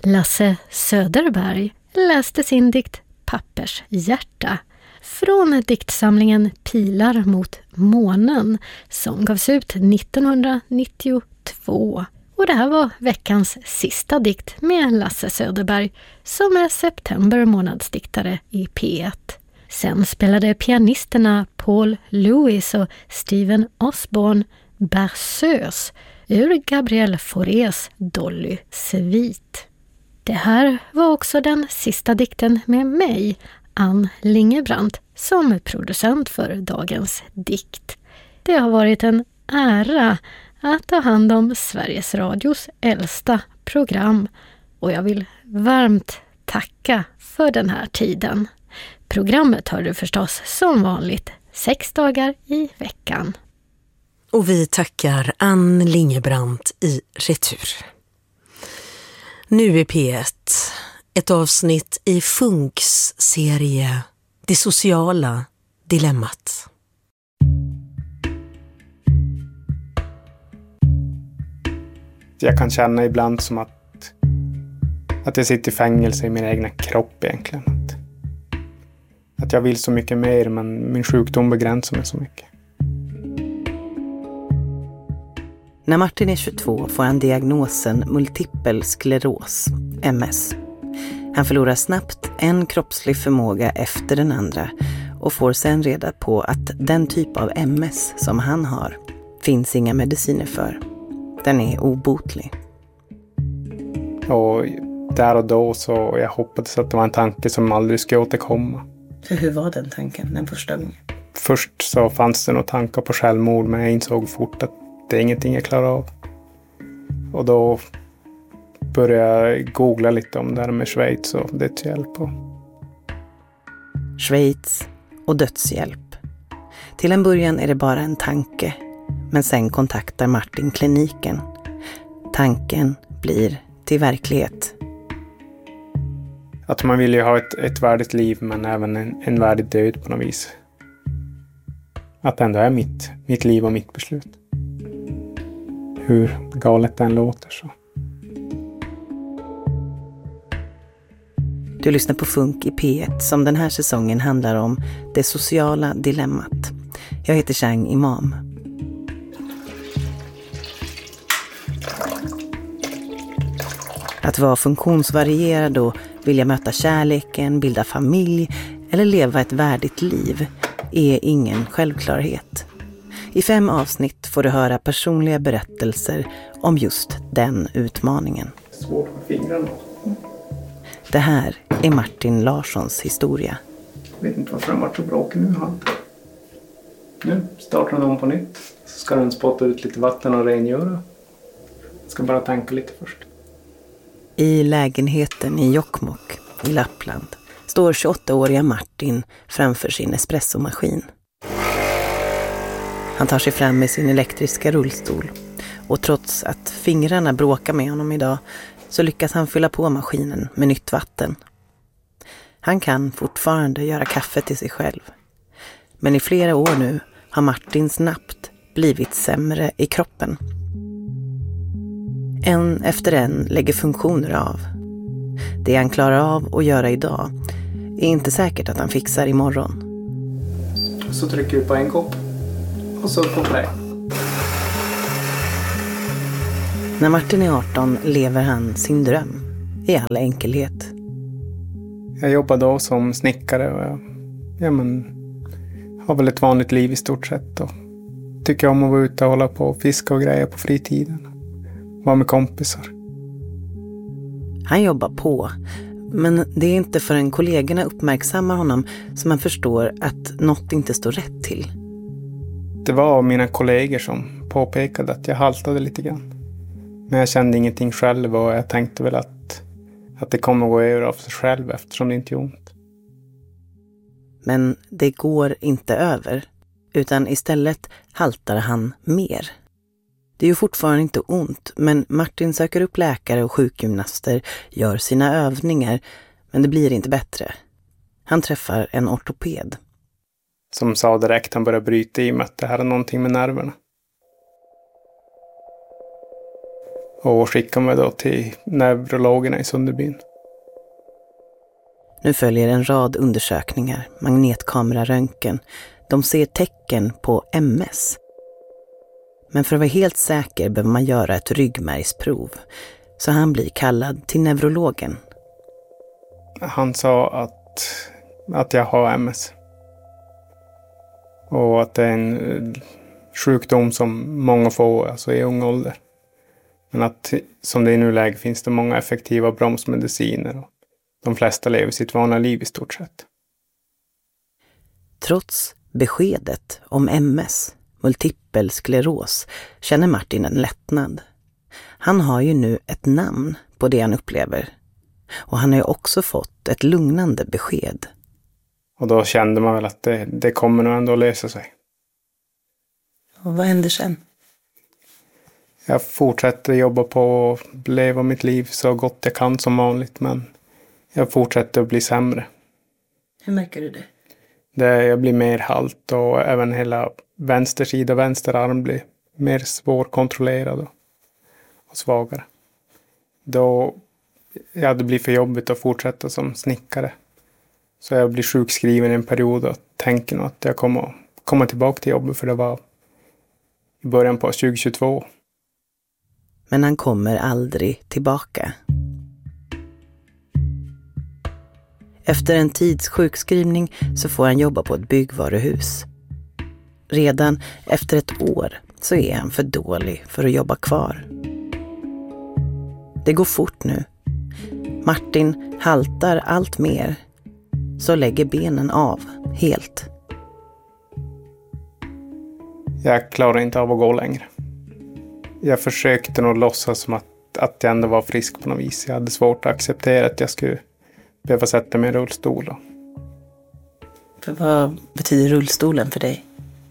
Lasse Söderberg läste sin dikt Pappershjärta från diktsamlingen Pilar mot månen som gavs ut 1992. Och det här var veckans sista dikt med Lasse Söderberg som är september månadsdiktare i P1. Sen spelade pianisterna Paul Lewis och Steven Osborne Berceuse ur Gabriel Faurés Dolly Svit. Det här var också den sista dikten med mig, Ann Lingebrandt, som producent för dagens dikt. Det har varit en ära att ta hand om Sveriges Radios äldsta program och jag vill varmt tacka för den här tiden. Programmet har du förstås som vanligt 6 dagar i veckan. Och vi tackar Ann Lingebrandt i retur. Nu är P1 ett avsnitt i Funks serie Det sociala dilemmat. Jag kan känna ibland som att jag sitter i fängelse i min egna kropp egentligen. Att jag vill så mycket mer men min sjukdom begränsar mig så mycket. När Martin är 22 får han diagnosen multipel skleros, MS. Han förlorar snabbt en kroppslig förmåga efter den andra och får sen reda på att den typ av MS som han har finns inga mediciner för. Den är obotlig. Och där och då så jag hoppades att det var en tanke som aldrig skulle återkomma. För hur var den tanken den första gången? Först så fanns det några tankar på självmord men jag insåg fort att det är ingenting jag klarar av. Och då började jag googla lite om det här med Schweiz och dödshjälp. Schweiz och dödshjälp. Till en början är det bara en tanke, men sen kontaktar Martin kliniken. Tanken blir till verklighet. Att man vill ju ha ett värdigt liv men även en värdig död på något vis. Att det ändå är mitt liv och mitt beslut. Hur galet den låter så. Du lyssnar på Funk i P1 som den här säsongen handlar om det sociala dilemmat. Jag heter Chang Imam. Att vara funktionsvarierad och vilja möta kärleken, bilda familj eller leva ett värdigt liv är ingen självklarhet. I 5 avsnitt får du höra personliga berättelser om just den utmaningen. Svårt med fingrarna. Det här är Martin Larssons historia. Jag vet inte varför han varit så bråkig nu. Nu startar de på nytt. Så ska den spotta ut lite vatten och rengöra. Jag ska bara tanka lite först. I lägenheten i Jokkmokk i Lappland står 28-åriga Martin framför sin espressomaskin. Han tar sig fram med sin elektriska rullstol och trots att fingrarna bråkar med honom idag så lyckas han fylla på maskinen med nytt vatten. Han kan fortfarande göra kaffe till sig själv. Men i flera år nu har Martin snabbt blivit sämre i kroppen. En efter en lägger funktioner av. Det han klarar av att göra idag är inte säkert att han fixar imorgon. Så trycker vi på en kopp och så på play. När Martin är 18 lever han sin dröm i all enkelhet. Jag jobbar då som snickare och jag har väl ett vanligt liv i stort sett. Och tycker om att vara ute och hålla på och fiska och grejer på fritiden. Vara med kompisar. Han jobbar på, men det är inte förrän kollegorna uppmärksammar honom som han förstår att något inte står rätt till. Det var mina kollegor som påpekade att jag haltade lite grann. Men jag kände ingenting själv och jag tänkte väl att det kommer att gå över av sig själv eftersom det inte är ont. Men det går inte över, utan istället haltar han mer. Det är ju fortfarande inte ont, men Martin söker upp läkare och sjukgymnaster, gör sina övningar, men det blir inte bättre. Han träffar en ortoped. Som sa direkt han började bryta i mig att det här är någonting med nerverna. Och skickade mig då till neurologerna i Sunderbyn. Nu följer en rad undersökningar, magnetkameraröntgen. De ser tecken på MS. Men för att vara helt säker behöver man göra ett ryggmärgsprov. Så han blir kallad till neurologen. Han sa att jag har MS. Och att det är en sjukdom som många får alltså i ung ålder. Men att som det är nu läge finns det många effektiva bromsmediciner. Och de flesta lever sitt vanliga liv i stort sett. Trots beskedet om MS, multipel skleros, känner Martin en lättnad. Han har ju nu ett namn på det han upplever. Och han har ju också fått ett lugnande besked. Och då kände man väl att det kommer nog ändå att lösa sig. Och vad händer sen? Jag fortsätter jobba på att leva mitt liv så gott jag kan som vanligt. Men jag fortsätter att bli sämre. Hur märker du det? Jag blir mer halt och även hela vänster sida, vänster arm blir mer svårkontrollerad och svagare. Då det blir för jobbigt att fortsätta som snickare. Så jag blir sjukskriven i en period och tänker nog att jag kommer komma tillbaka till jobbet, för det var i början på 2022. Men han kommer aldrig tillbaka. Efter en tids sjukskrivning så får han jobba på ett byggvaruhus. Redan efter ett år så är han för dålig för att jobba kvar. Det går fort nu. Martin haltar allt mer, så lägger benen av helt. Jag klarar inte av att gå längre. Jag försökte nog låtsas som att jag ändå var frisk på något vis. Jag hade svårt att acceptera att jag skulle behöva sätta mig i rullstol. För vad betyder rullstolen för dig?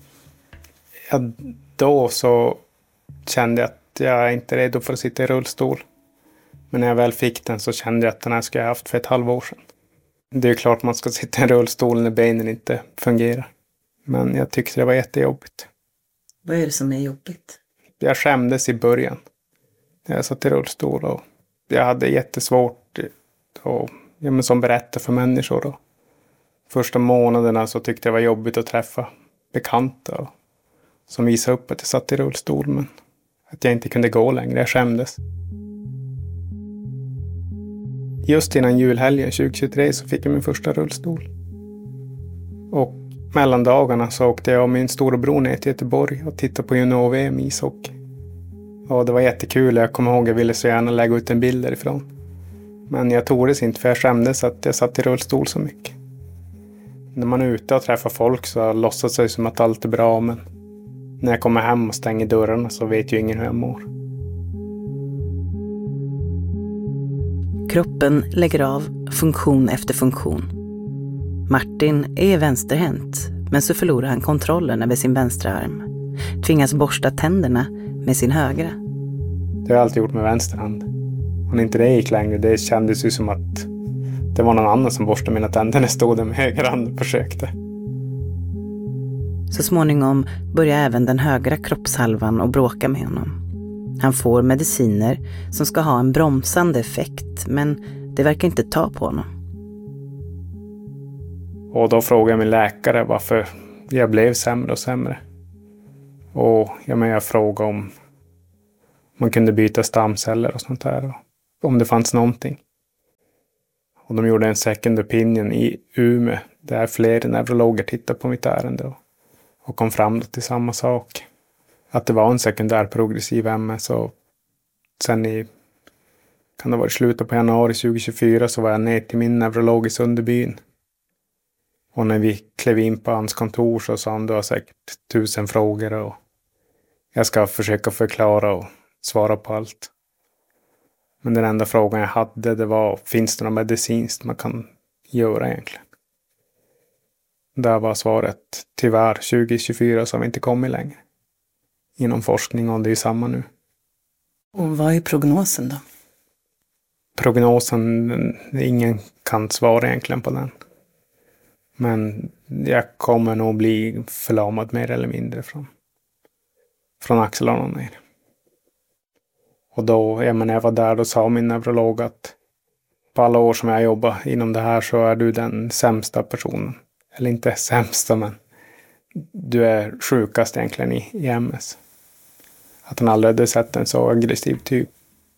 Då så kände jag att jag inte är redo för att sitta i rullstol. Men när jag väl fick den så kände jag att den här skulle jag haft för ett halvår sedan. Det är ju klart man ska sitta i en rullstol när benen inte fungerar. Men jag tyckte det var jättejobbigt. Vad är det som är jobbigt? Jag skämdes i början. Jag satt i rullstol och jag hade jättesvårt att som berätta för människor. Då. Första månaderna så tyckte jag det var jobbigt att träffa bekanta som visade upp att jag satt i rullstol, men att jag inte kunde gå längre. Jag skämdes. Just innan julhelgen 2023 så fick jag min första rullstol. Och mellan dagarna så åkte jag och min storebror ner till Göteborg och tittade på junior-VM i ishockey. Och det var jättekul. Jag kommer ihåg att jag ville så gärna lägga ut en bild därifrån. Men jag tordes inte, för jag skämdes att jag satt i rullstol så mycket. När man är ute och träffar folk så låtsas det som att allt är bra, men när jag kommer hem och stänger dörrarna så vet ju ingen hur jag mår. Kroppen lägger av funktion efter funktion. Martin är vänsterhänt, men så förlorar han kontrollen över sin vänstra arm. Tvingas borsta tänderna med sin högra. Det har jag alltid gjort med vänster hand. Och när inte det gick längre, det kändes ju som att det var någon annan som borstade mina tänder när jag stod där med höger hand och försökte. Så småningom börjar även den högra kroppshalvan att bråka med honom. Han får mediciner som ska ha en bromsande effekt, men det verkar inte ta på honom. Och då frågade jag min läkare varför jag blev sämre och sämre. Och jag frågade om man kunde byta stamceller och sånt där. Och om det fanns någonting. Och de gjorde en second opinion i Umeå. Där fler neurologer tittade på mitt ärende. Och kom fram till samma sak. Att det var en sekundär progressiv MS. Och sen kan det vara slutet på januari 2024 så var jag ner till min neurolog i Sunderbyn. Och när vi klev in på hans kontor så sa han, du har säkert 1000 frågor och jag ska försöka förklara och svara på allt. Men den enda frågan jag hade, det var, finns det något medicinskt man kan göra egentligen? Där var svaret, tyvärr 2024 så har vi inte kommit längre. Inom forskning, och det är ju samma nu. Och vad är prognosen då? Prognosen, ingen kan svara egentligen på den. Men jag kommer nog bli förlamad mer eller mindre från axlarna ner. Och då, när jag var där, då sa min neurolog att på alla år som jag jobbar inom det här så är du den sämsta personen. Eller inte sämsta, men du är sjukast egentligen i MS. Att han aldrig hade sett en så aggressiv typ.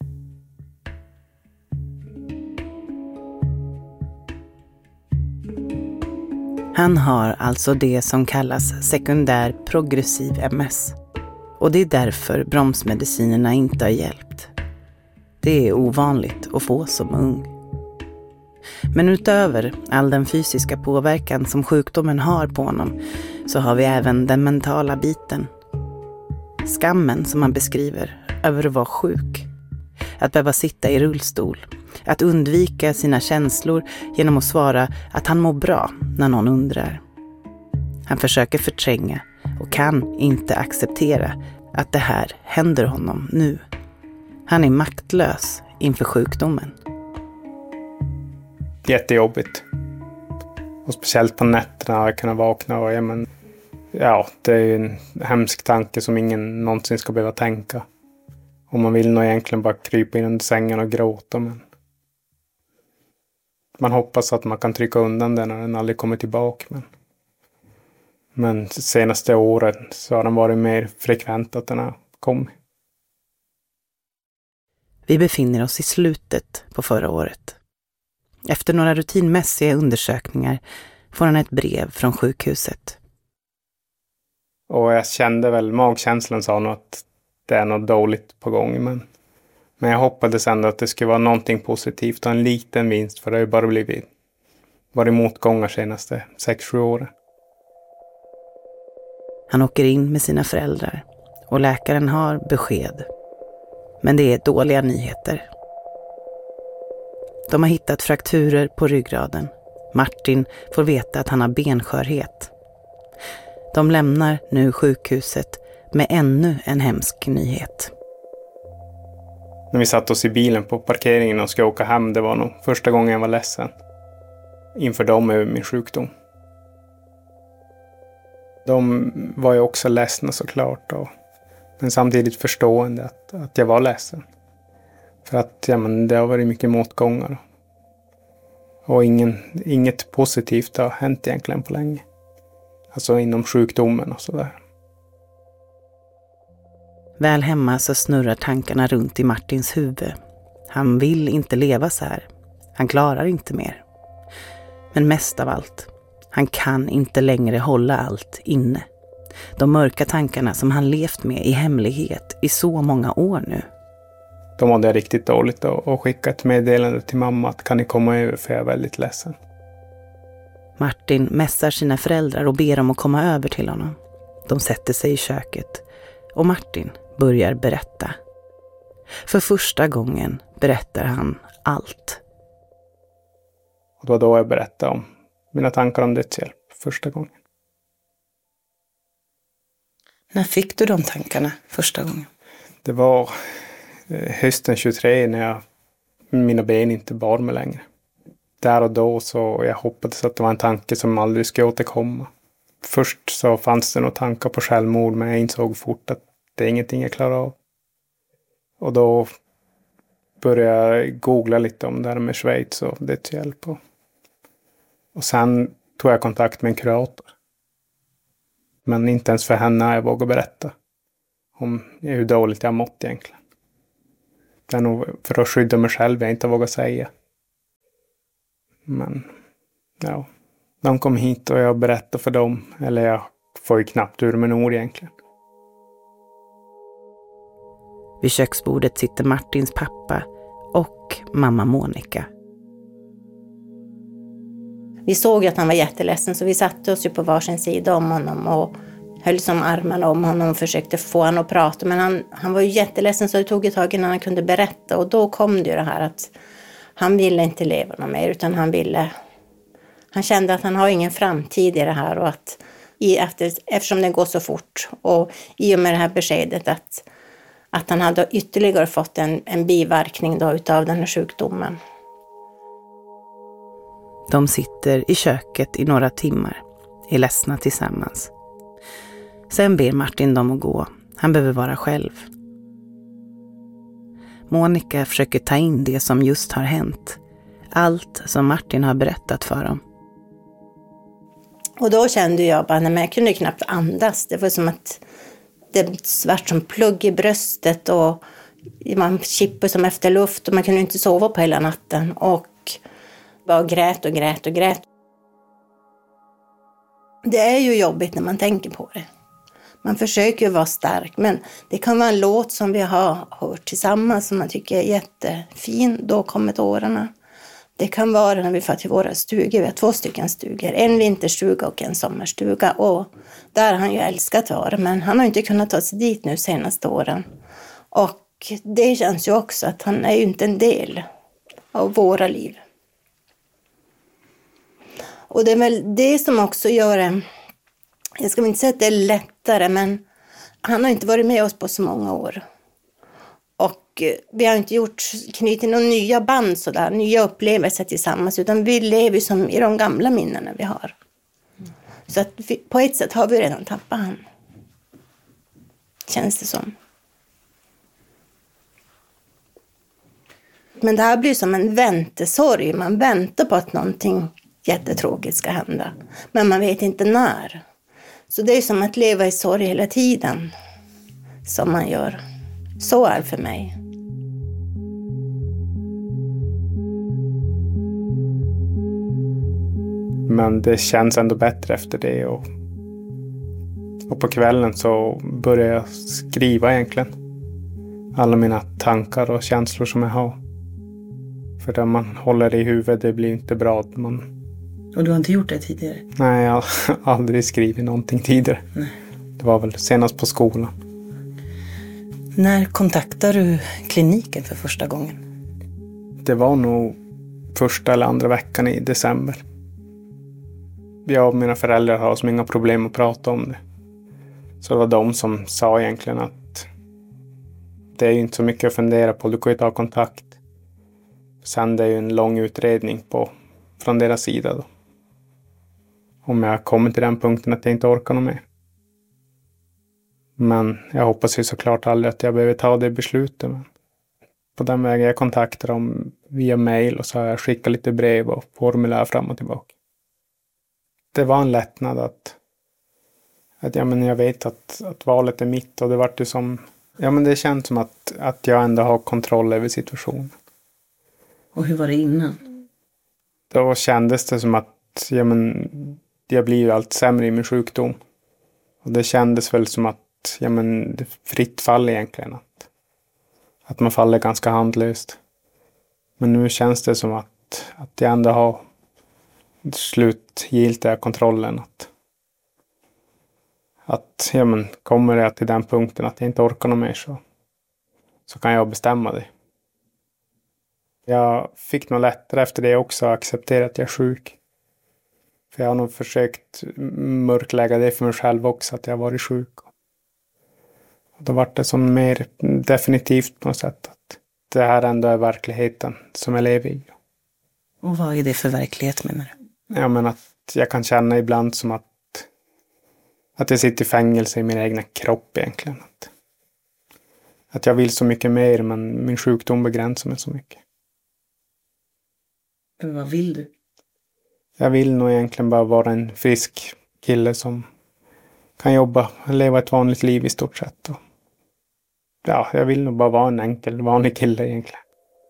Han har alltså det som kallas sekundär progressiv MS. Och det är därför bromsmedicinerna inte har hjälpt. Det är ovanligt att få som ung. Men utöver all den fysiska påverkan som sjukdomen har på honom så har vi även den mentala biten. Skammen som man beskriver över att vara sjuk. Att behöva sitta i rullstol. Att undvika sina känslor genom att svara att han mår bra när någon undrar. Han försöker förtränga och kan inte acceptera att det här händer honom nu. Han är maktlös inför sjukdomen. Jättejobbigt. Och speciellt på nätterna har jag kunnat vakna och det är ju en hemsk tanke som ingen någonsin ska behöva tänka. Och man vill nog egentligen bara krypa in under sängen och gråta, men man hoppas att man kan trycka undan den när den aldrig kommer tillbaka. Men senaste åren så har den varit mer frekvent att den har kommit. Vi befinner oss i slutet på förra året. Efter några rutinmässiga undersökningar får han ett brev från sjukhuset. Och jag kände väl, magkänslan sa nog att det är något dåligt på gång. Men jag hoppades ändå att det skulle vara någonting positivt och en liten vinst, för det har ju bara varit motgångar senaste 6-7 åren. Han åker in med sina föräldrar och läkaren har besked. Men det är dåliga nyheter. De har hittat frakturer på ryggraden. Martin får veta att han har benskörhet. De lämnar nu sjukhuset med ännu en hemsk nyhet. När vi satt oss i bilen på parkeringen och ska åka hem, det var nog första gången jag var ledsen. Inför dem över min sjukdom. De var ju också ledsna såklart. Men samtidigt förstående att jag var ledsen. För att det har varit mycket motgångar. Och inget positivt har hänt egentligen på länge. Alltså inom sjukdomen och sådär. Väl hemma så snurrar tankarna runt i Martins huvud. Han vill inte leva så här. Han klarar inte mer. Men mest av allt, han kan inte längre hålla allt inne. De mörka tankarna som han levt med i hemlighet i så många år nu. Då mådde jag riktigt dåligt och skickade ett meddelande till mamma att kan ni komma över, för jag är väldigt ledsen. Martin mässar sina föräldrar och ber dem att komma över till honom. De sätter sig i köket och Martin börjar berätta. För första gången berättar han allt. Och det var då jag berättade om mina tankar om dödshjälp första gången. När fick du de tankarna första gången? Det var hösten 23 när mina ben inte bar mig längre. Där och då så jag hoppades att det var en tanke som aldrig skulle återkomma. Först så fanns det några tankar på självmord, men jag insåg fort att det är ingenting jag klarar av. Och då började jag googla lite om det här med Schweiz och dödshjälp. Och sen tog jag kontakt med en kurator. Men inte ens för henne har jag vågat berätta om hur dåligt jag mått egentligen. Det är nog för att skydda mig själv jag inte vågar säga. Men ja, de kom hit och jag berättade för dem. Eller jag får ju knappt ur med ord egentligen. Vid köksbordet sitter Martins pappa och mamma Monica. Vi såg att han var jätteledsen, så vi satte oss ju på varsin sida om honom och höll som armarna om honom och försökte få honom att prata. Men han var ju jätteledsen, så det tog ett tag innan han kunde berätta. Och då kom det ju det här att han ville inte leva något mer, utan han kände att han har ingen framtid i det här. Och att eftersom det går så fort och i och med det här beskedet att han hade ytterligare fått en biverkning då utav den här sjukdomen. De sitter i köket i några timmar, är ledsna tillsammans. Sen ber Martin dem att gå. Han behöver vara själv. Monica försöker ta in det som just har hänt. Allt som Martin har berättat för dem. Och då kände jag bara, nej, men jag kunde knappt andas. Det var som att det svart som plugg i bröstet och man kippade som efter luft och man kunde inte sova på hela natten. Och bara grät och grät och grät. Det är ju jobbigt när man tänker på det. Man försöker ju vara stark, men det kan vara en låt som vi har hört tillsammans som man tycker är jättefin. Då kommer tårarna. Det kan vara när vi får till våra stugor. Vi har 2 stycken stugor. En vinterstuga och en sommarstuga. Och där har han ju älskat att vara, men han har inte kunnat ta sig dit nu senaste åren. Och det känns ju också att han är ju inte en del av våra liv. Och det är väl det som också gör det, jag ska inte säga att det är lättare, men han har inte varit med oss på så många år. Och vi har inte knutit några nya band sådär, nya upplevelser tillsammans, utan vi lever som i de gamla minnena vi har. Så att på ett sätt har vi redan tappat han. Känns det som. Men det här blir som en väntesorg. Man väntar på att någonting jättetråkigt ska hända. Men man vet inte när. Så det är som att leva i sorg hela tiden. Som man gör. Så är det för mig. Men det känns ändå bättre efter det. Och på kvällen så börjar jag skriva egentligen. Alla mina tankar och känslor som jag har. För det man håller i huvudet, det blir inte bra. Och du har inte gjort det tidigare? Nej, jag har aldrig skrivit någonting tidigare. Nej. Det var väl senast på skolan. När kontaktade du kliniken för första gången? Det var nog första eller andra veckan i december. Jag och mina föräldrar har som inga problem att prata om det. Så det var de som sa egentligen att det är ju inte så mycket att fundera på, du kan ju ta kontakt. Sen det är ju en lång utredning från deras sida då. Om jag kommer till den punkten att jag inte orkar något mer. Men jag hoppas ju såklart aldrig att jag behöver ta det beslutet. Men på den vägen jag kontaktar dem via mail och så har jag skickat lite brev och formulär fram och tillbaka. Det var en lättnad att jag vet att valet är mitt och det vart ju som, det känns som att jag ändå har kontroll över situationen. Och hur var det innan? Då kändes det som att jag blir ju allt sämre i min sjukdom. Och det kändes väl som att det är fritt fall egentligen. Att man faller ganska handlöst. Men nu känns det som att jag ändå har slutgiltiga kontrollen. Kommer jag till den punkten att jag inte orkar något mer så kan jag bestämma det. Jag fick nog lättare efter det också att acceptera att jag är sjuk. För jag har nog försökt mörklägga det för mig själv också, att jag har varit sjuk. Och då var det som mer definitivt på något sätt att det här ändå är verkligheten som jag lever i. Och vad är det för verklighet menar du? Att jag kan känna ibland som att jag sitter i fängelse i min egna kropp egentligen. Att jag vill så mycket mer, men min sjukdom begränsar mig så mycket. Men vad vill du? Jag vill nog egentligen bara vara en frisk kille som kan jobba, leva ett vanligt liv i stort sett. Jag vill nog bara vara en enkel, vanlig kille egentligen.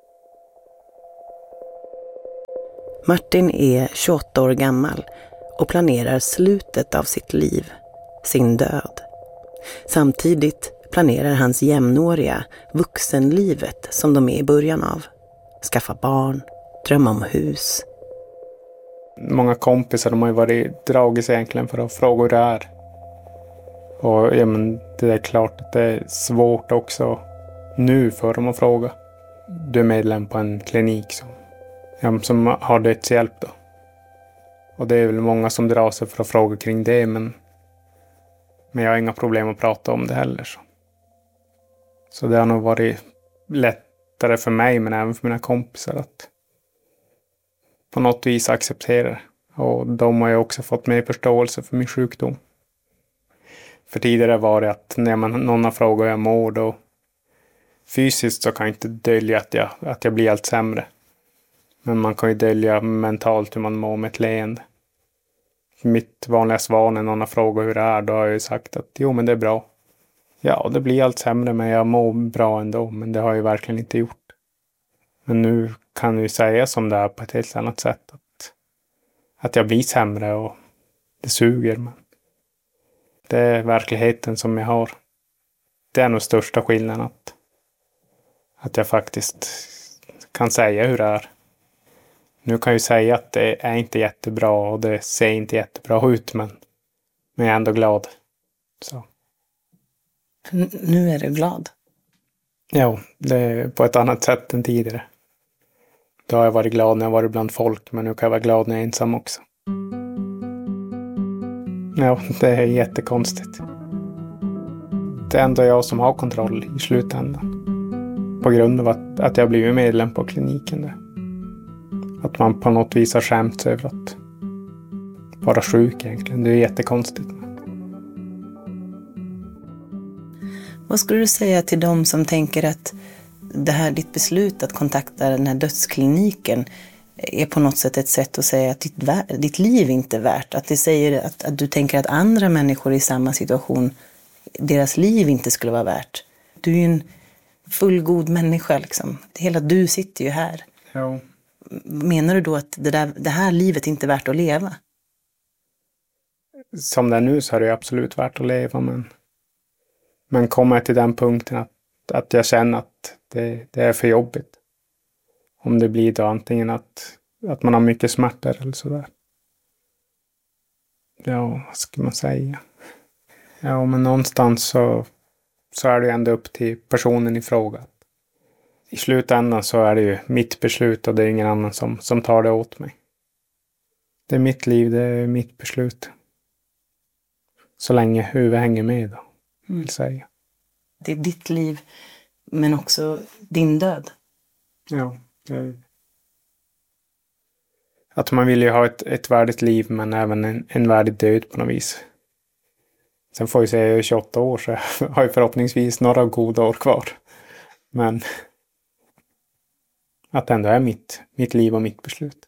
Martin är 28 år gammal och planerar slutet av sitt liv, sin död. Samtidigt planerar hans jämnåriga vuxenlivet som de är i början av. Skaffa barn, drömma om hus. Många kompisar de har ju dragit sig egentligen för att fråga hur det är. Och det är klart att det är svårt också nu för dem att fråga. Du är medlem på en klinik som har dödshjälp då. Och det är väl många som drar sig för att fråga kring det, men jag har inga problem att prata om det heller. Så det har nog varit lättare för mig, men även för mina kompisar att på något vis acceptera det. Och de har ju också fått mer förståelse för min sjukdom. För tidigare var det att när någon har frågat hur jag mår, då fysiskt så kan jag inte dölja att jag blir allt sämre. Men man kan ju dölja mentalt hur man mår med ett leende. Mitt vanliga svar när någon har frågat hur det är, då har jag ju sagt att jo men det är bra. Ja, det blir allt sämre men jag mår bra ändå, men det har jag ju verkligen inte gjort. Men nu kan jag ju säga som det är på ett helt annat sätt. Att jag blir sämre och det suger. Men det är verkligheten som jag har. Det är nog största skillnaden att jag faktiskt kan säga hur det är. Nu kan jag ju säga att det är inte jättebra och det ser inte jättebra ut, men jag är ändå glad. Så. Nu är du glad? Ja, det är på ett annat sätt än tidigare. Då har jag varit glad när jag varit bland folk, men nu kan jag vara glad när jag är ensam också. Ja, det är jättekonstigt. Det är ändå jag som har kontroll i slutändan. På grund av att jag blivit medlem på kliniken där. Att man på något vis har skämt sig över att vara sjuk egentligen. Det är jättekonstigt. Vad skulle du säga till dem som tänker att det här ditt beslut att kontakta den här dödskliniken är på något sätt ett sätt att säga att ditt liv inte är värt? Att det säger att du tänker att andra människor i samma situation, deras liv inte skulle vara värt. Du är ju en fullgod människa liksom. Hela du sitter ju här. Ja. Menar du då att det här livet inte är värt att leva? Som det är nu så är det absolut värt att leva, men kommer jag till den punkten att jag känner att det är för jobbigt. Om det blir då antingen att man har mycket smärtor eller sådär. Ja, vad ska man säga? Ja, men någonstans så är det ändå upp till personen i fråga. I slutändan så är det ju mitt beslut och det är ingen annan som tar det åt mig. Det är mitt liv, det är mitt beslut. Så länge huvudet hänger med då, vill säga. Det är ditt liv, men också din död. Ja. Att man vill ju ha ett värdigt liv, men även en värdig död på något vis. Sen får jag säga att jag är 28 år, så jag har ju förhoppningsvis några goda år kvar. Men att det ändå är mitt liv och mitt beslut.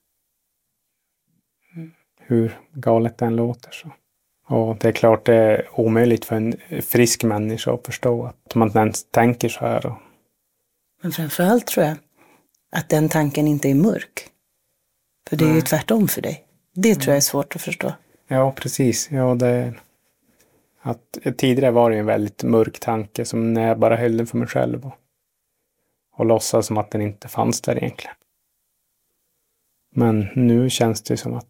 Hur galet den låter så. Och det är klart det är omöjligt för en frisk människa att förstå att man inte ens tänker så här. Men framförallt tror jag att den tanken inte är mörk. För det är ju tvärtom för dig. Det tror jag är svårt att förstå. Ja, precis. Ja, tidigare var det en väldigt mörk tanke som när jag bara höll den för mig själv. Och låtsas som att den inte fanns där egentligen. Men nu känns det som att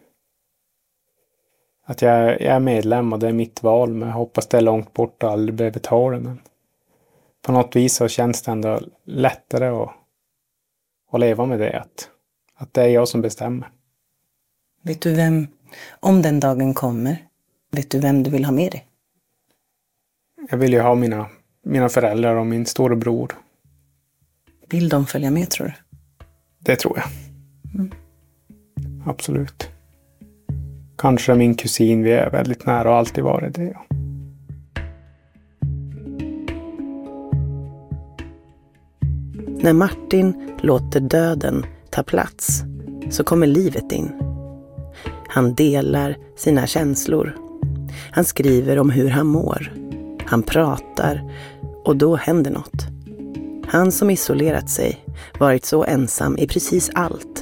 jag är medlem och det är mitt val. Men jag hoppas det är långt bort och aldrig behöver ta det. Men på något vis så känns det ändå lättare att leva med det. Att det är jag som bestämmer. Vet du vem, om den dagen kommer, vet du vem du vill ha med dig? Jag vill ju ha mina föräldrar och min storebror. Vill de följa med, tror du? Det tror jag. Absolut. Kanske min kusin, vi är väldigt nära och alltid varit det. Ja. När Martin låter döden ta plats så kommer livet in. Han delar sina känslor. Han skriver om hur han mår. Han pratar och då händer något. Han som isolerat sig, varit så ensam i precis allt,